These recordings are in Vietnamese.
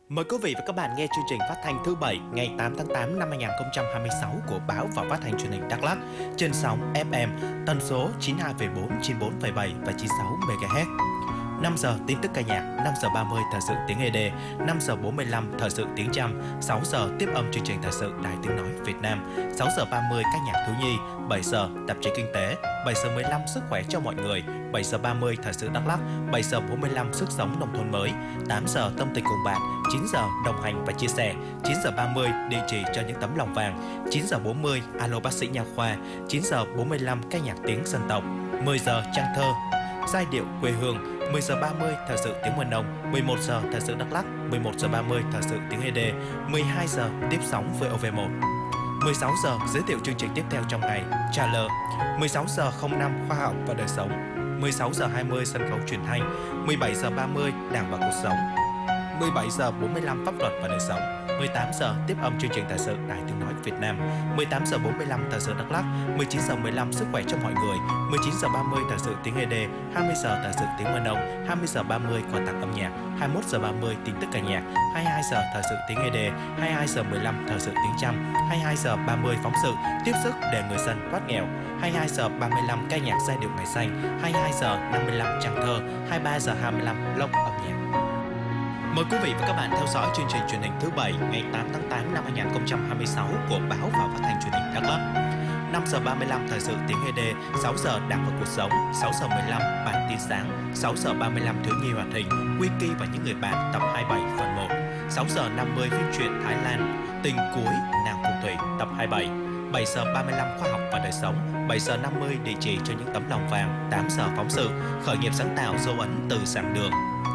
Mời quý vị và các bạn nghe chương trình phát thanh thứ Bảy ngày 8 tháng 8 năm 2026 của Báo và Phát thanh Truyền hình Đắk Lắk trên sóng FM tần số 92,4, 94,7 và 96 MHz. 5 giờ tin tức ca nhạc, 5 giờ 30 thời sự tiếng ED, 5 giờ 45 thời sự tiếng Chăm, 6 giờ tiếp âm chương trình thời sự Đài Tiếng nói Việt Nam, 6 giờ 30 ca nhạc thiếu nhi, 7 giờ tạp chí kinh tế, 7 giờ 15 sức khỏe cho mọi người, 7 giờ 30 thời sự Đắk Lắk, 7 giờ 45 sức sống nông thôn mới, 8 giờ tâm tình cùng bạn, 9 giờ đồng hành và chia sẻ, 9 giờ 30 địa chỉ cho những tấm lòng vàng, 9 giờ 40 alo bác sĩ nha khoa, 9 giờ 45 ca nhạc tiếng dân tộc, 10 giờ trang thơ, giai điệu quê hương, 10 giờ 30 thời sự tiếng Mân Nông, 11 giờ thời sự Đắk Lắk, 11 giờ 30 thời sự tiếng ED, 12 giờ tiếp sóng với OV1. 16 giờ giới thiệu chương trình tiếp theo trong ngày, trả lời. 16 giờ 05 khoa học và đời sống. 16 giờ 20 sân khấu truyền thanh. 17 giờ 30 Đảng và cuộc sống. 17 giờ 45 pháp luật và đời sống. 18 giờ tiếp âm chương trình thời sự Đài Tiếng nói Việt Nam. 18 giờ 45 thời sự Đắk Lắk. 19 giờ 15 sức khỏe cho mọi người. 19 giờ 30 thời sự tiếng ED. 20 giờ thời sự tiếng Mân Nông. 20 giờ 30 quà tặng âm nhạc. 21 giờ 30 tin tức ca nhạc. 22 giờ thời sự tiếng ED. 22 giờ 15 thời sự tiếng Chăm. 22 giờ 30 phóng sự tiếp sức để người dân thoát nghèo. 22 giờ 35 ca nhạc giai điệu ngày xanh. 22 giờ 55 trang thơ. 23 giờ 25 log âm nhạc. Mời quý vị và các bạn theo dõi chương trình truyền hình thứ Bảy ngày 8 tháng 8 năm 2026 của Báo và Phát thanh Truyền hình Đắk Lắk. 5 giờ 35 thời sự tiếng ED, 6 giờ Đảng và cuộc sống, 6 giờ 15 bản tin sáng, 6 giờ 35 thiếu nhi hoạt hình, Wiki và những người bạn tập 27 phần 1, 6 giờ 50 phim truyện Thái Lan, Tình cuối nàng phù thủy tập 27, 7 giờ 35 khoa học và đời sống, 7 giờ 50 địa chỉ cho những tấm lòng vàng, 8 giờ phóng sự, khởi nghiệp sáng tạo dấu ấn từ giảng đường.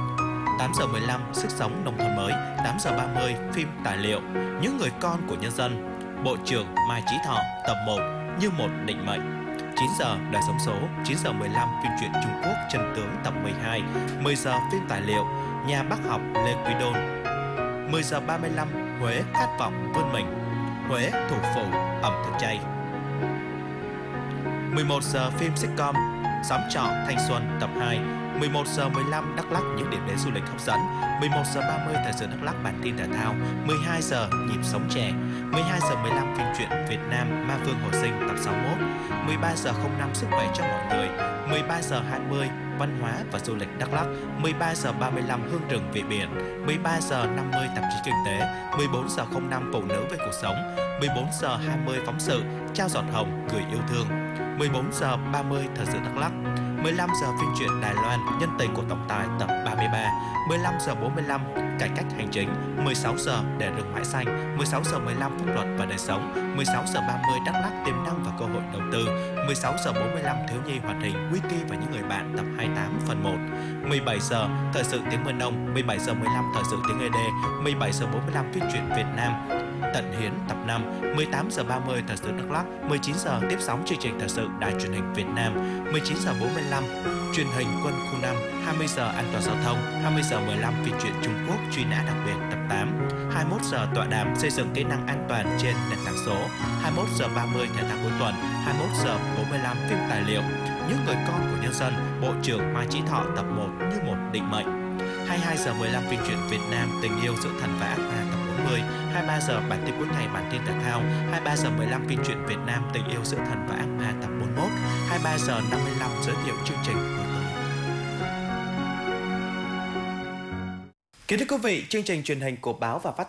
8 giờ 15 sức sống nông thôn mới, 8 giờ 30 phim tài liệu, những người con của nhân dân, Bộ trưởng Mai Chí Thọ tập 1 như một định mệnh. 9 giờ đời sống số, 9 giờ 15 phim truyện Trung Quốc Chân tướng tập 12, 10 giờ phim tài liệu Nhà bác học Lê Quý Đôn. 10 giờ 35 Huế khát vọng vươn mình, Huế thủ phủ ẩm thực chay. 11 giờ phim sitcom Xóm trọ thanh xuân tập 2, 11 giờ 15 Đắk Lắk những điểm đến du lịch hấp dẫn, 11 giờ 30 thời sự Đắk Lắk bản tin thể thao, 12 giờ nhịp sống trẻ, 12 giờ 15 phim truyện Việt Nam Ma Vương hồi sinh tập 61, 13 giờ 05 sức khỏe cho mọi người, 13 giờ 20 văn hóa và du lịch Đắk Lắk, 13 giờ 35 hương rừng vị biển, 13 giờ 50 tạp chí kinh tế, 14 giờ 05 phụ nữ về cuộc sống, 14 giờ 20 phóng sự trao giọt hồng gửi yêu thương, 14 giờ 30 thời sự Đắk Lắk, 15 giờ phim truyện Đài Loan nhân tình của tổng tài tập 33, 15 giờ 45 cải cách hành chính, 16 giờ để rừng mãi xanh, 16 giờ 15 pháp luật và đời sống, 16 giờ 30 Đắk Lắk tiềm năng và cơ hội đầu tư, 16 giờ 45 thiếu nhi hoạt hình Wiki và những người bạn tập 28 phần 1, 17 giờ thời sự tiếng Mân Nông, 17 giờ 15 thời sự tiếng ED, 17 giờ 45 phim truyện Việt Nam Tận Hiến tập 5, 18 giờ 30 thời sự Đắk Lắk, 19 giờ tiếp sóng chương trình thời sự Đài Truyền hình Việt Nam, 19 giờ 45 truyền hình Quân khu 5, 20 giờ an toàn giao thông, 20 giờ 15 phim truyện Trung Quốc truy nã đặc biệt tập 8, 21 giờ tọa đàm xây dựng kỹ năng an toàn trên nền tảng số, 21 giờ 30 thể thao cuối tuần, 21 giờ 45 phim tài liệu những người con của nhân dân, Bộ trưởng Mai Chí Thọ tập 1 như một định mệnh, 22 giờ 15 phim truyện Việt Nam tình yêu giữa thần và ác ma tập 40, 23 giờ bản tin cuối ngày bản tin thể thao, 23 giờ 15 phim truyện Việt Nam tình yêu giữa thần và ác ma tập 41, 23 giờ 55 giới thiệu chương trình cuối tuần. Kính thưa quý vị, chương trình truyền hình của Báo và Phát thanh